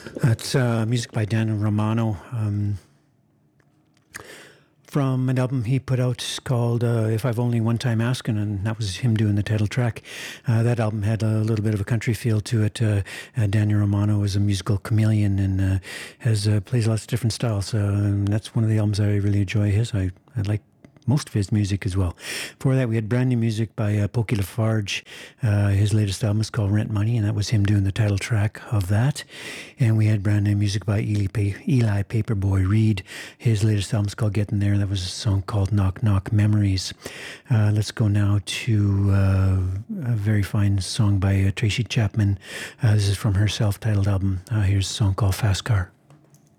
That's music by Daniel Romano from an album he put out called If I've Only One Time Asking, and that was him doing the title track. That album had a little bit of a country feel to it. Daniel Romano is a musical chameleon and has plays lots of different styles. That's one of the albums I really enjoy his. I like most of his music as well. Before that, we had brand new music by Pokey Lafarge. His latest album is called Rent Money, and that was him doing the title track of that. And we had brand new music by Eli Paperboy Reed. His latest album is called Getting There. That was a song called Knock Knock Memories. Let's go now to a very fine song by Tracy Chapman. This is from her self-titled album. Here's a song called Fast Car.